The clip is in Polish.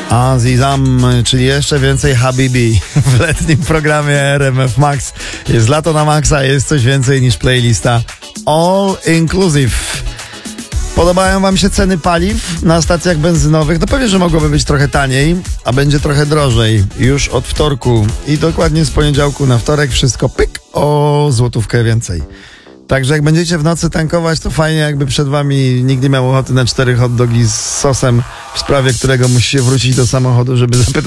Azizam, czyli jeszcze więcej Habibi w letnim programie RMF Max. Jest lato na maksa, jest coś więcej niż playlista All Inclusive. Podobają wam się ceny paliw na stacjach benzynowych? No pewnie, że mogłoby być trochę taniej, a będzie trochę drożej już od wtorku i dokładnie z poniedziałku na wtorek wszystko pyk o złotówkę więcej. Także jak będziecie w nocy tankować, to fajnie, jakby przed wami nikt nie miał ochoty na 4 hot dogi z sosem, w sprawie którego musi się wrócić do samochodu, żeby zapytać